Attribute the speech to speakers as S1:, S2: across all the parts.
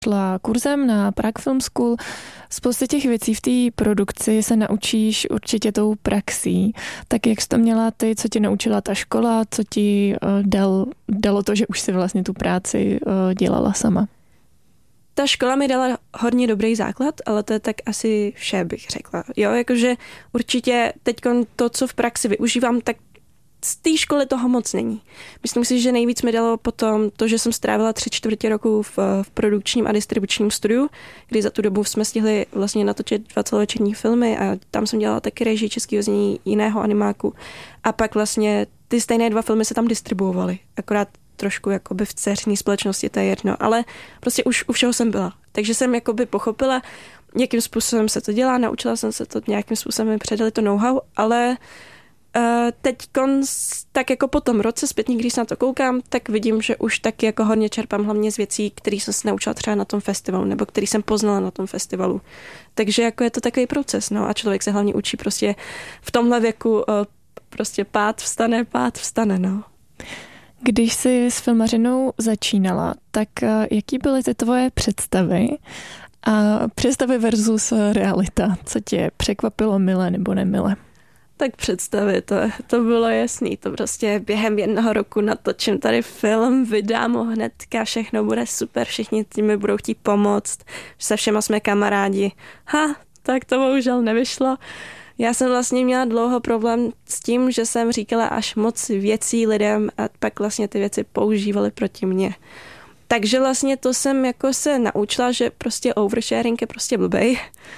S1: šla kurzem na Prague Film School. Spoustě těch věcí v té produkci se naučíš určitě tou praxí. Tak jak jsi to měla ty, co tě naučila ta škola, co ti dalo to, že už si vlastně tu práci dělala sama?
S2: Ta škola mi dala hodně dobrý základ, ale to je tak asi vše, bych řekla. Jo, jakože určitě teď to, co v praxi využívám, tak z té školy toho moc není. Myslím si, že nejvíc mi dalo potom to, že jsem strávila 3/4 roku v produkčním a distribučním studiu, kdy za tu dobu jsme stihli vlastně natočit 2 celovečerní filmy a tam jsem dělala taky režii českého znění jiného animáku. A pak vlastně ty stejné 2 filmy se tam distribuovaly. Akorát trošku jakoby v dceřiné společnosti, to je jedno, ale prostě už u všeho jsem byla. Takže jsem jakoby pochopila, jakým způsobem se to dělá, naučila jsem se to nějakým způsobem, předali to know-how, ale teď tak jako po tom roce zpětně, když se na to koukám, tak vidím, že už taky jako hodně čerpám hlavně z věcí, které jsem se naučila třeba na tom festivalu, nebo který jsem poznala na tom festivalu. Takže jako je to takový proces, no a člověk se hlavně učí prostě v tomhle věku prostě pád vstane, no.
S1: Když jsi s filmařinou začínala, tak jaký byly ty tvoje představy a představy versus realita? Co tě překvapilo mile nebo nemile?
S2: Tak představy, to bylo jasný, to prostě během 1 roku natočím tady film, vydám ho hnedka, všechno bude super, všichni mi budou chtít pomoct, se všema jsme kamarádi. Tak to bohužel nevyšlo. Já jsem vlastně měla dlouho problém s tím, že jsem říkala až moc věcí lidem a pak vlastně ty věci používali proti mně. Takže vlastně to jsem jako se naučila, že prostě oversharing je prostě blbej.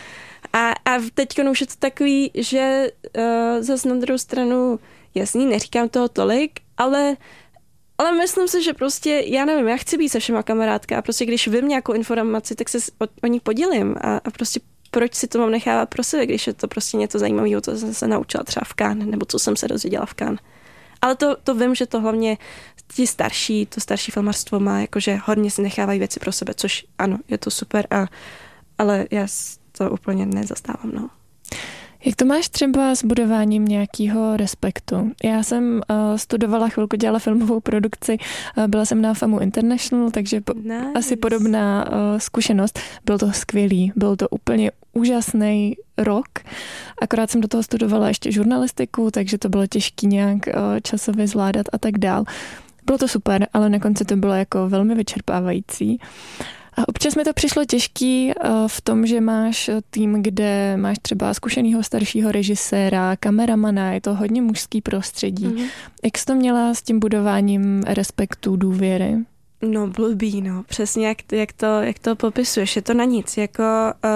S2: A teď už je to takový, že zase na druhou stranu, jasný, neříkám toho tolik, ale myslím si, že prostě, já nevím, já chci být se všema kamarádka a prostě když vím nějakou informaci, tak se o ní podělím a prostě proč si to mám nechávat pro sebe, když je to prostě něco zajímavého, co jsem se naučila třeba v Cannes, nebo co jsem se dozvěděla v Cannes. Ale to vím, že to hlavně to starší filmařstvo má, jakože hodně si nechávají věci pro sebe, což ano, je to super, ale já to úplně nezastávám, no.
S1: Jak to máš třeba s budováním nějakého respektu? Já jsem studovala chvilku, dělala filmovou produkci, byla jsem na FAMU International, takže asi podobná zkušenost. Byl to skvělý, byl to úplně úžasný rok. Akorát jsem do toho studovala ještě žurnalistiku, takže to bylo těžké nějak časově zvládat a tak dál. Bylo to super, ale na konci to bylo jako velmi vyčerpávající. A občas mi to přišlo těžký v tom, že máš tým, kde máš třeba zkušenýho staršího režiséra, kameramana, je to hodně mužský prostředí. Mm-hmm. Jak jsi to měla s tím budováním respektu, důvěry?
S2: No blbý, no. Přesně jak to popisuješ. Je to na nic. Jako,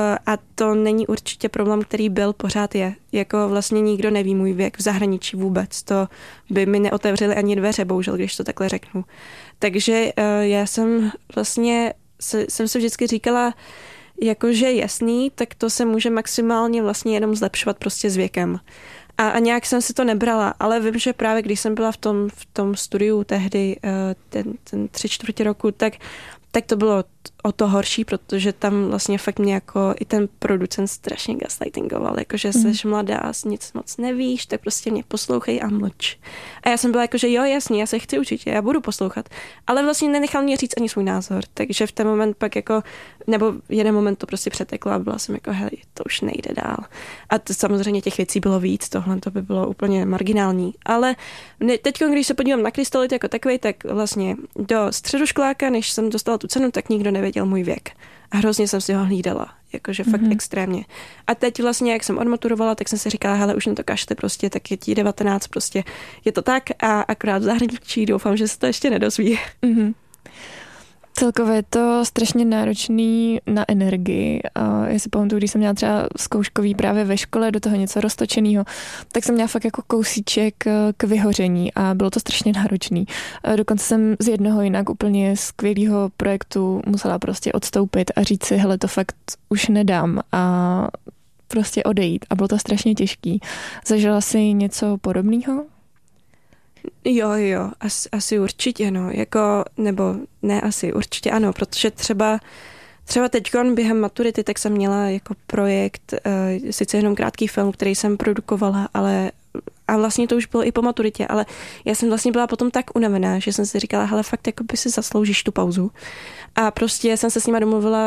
S2: a to není určitě problém, který byl, pořád je. Jako vlastně nikdo neví můj věk v zahraničí vůbec. To by mi neotevřeli ani dveře, bohužel, když to takhle řeknu. Takže já jsem vlastně jsem si vždycky říkala, jakože jasný, tak to se může maximálně vlastně jenom zlepšovat prostě s věkem. A nějak jsem si to nebrala, ale vím, že právě když jsem byla v tom studiu tehdy, ten 3/4 roku, tak to bylo o to horší, protože tam vlastně fakt mě jako i ten producent strašně gaslightingoval, jakože seš mladá, nic moc nevíš, tak prostě mě poslouchej a mlč. A já jsem byla jako, že jo, jasně, já se chci učit, já budu poslouchat, ale vlastně nenechal mě říct ani svůj názor, takže v ten moment pak jako, nebo jeden moment to prostě přeteklo a byla jsem jako, hej, to už nejde dál. A to, samozřejmě těch věcí bylo víc, tohle to by bylo úplně marginální, ale teď, když se podívám na Krystalit jako takovej, tak vlastně do středoškoláka, než jsem dostala tu cenu, tak nikdo nevěděl můj věk. A hrozně jsem si ho hlídala, jakože fakt extrémně. A teď vlastně, jak jsem odmaturovala, tak jsem si říkala, hele, už na to kašli prostě, tak je ti 19, prostě je to tak a akorát v zahraničí doufám, že se to ještě nedozví. Mm-hmm.
S1: Celkově je to strašně náročný na energii. Já si pamatuju, když jsem měla třeba zkouškový právě ve škole, do toho něco roztočenýho, tak jsem měla fakt jako kousíček k vyhoření a bylo to strašně náročný. Dokonce jsem z jednoho jinak úplně skvělého projektu musela prostě odstoupit a říct si, hele, to fakt už nedám a prostě odejít. A bylo to strašně těžký. Zažila jsi něco podobného?
S2: Jo, asi určitě, no, jako, nebo ne asi, určitě ano, protože třeba teďkon během maturity, tak jsem měla jako projekt, sice jenom krátký film, který jsem produkovala, ale a vlastně to už bylo i po maturitě, ale já jsem vlastně byla potom tak unavená, že jsem si říkala, hele, fakt jako by si zasloužíš tu pauzu. A prostě jsem se s nima domluvila,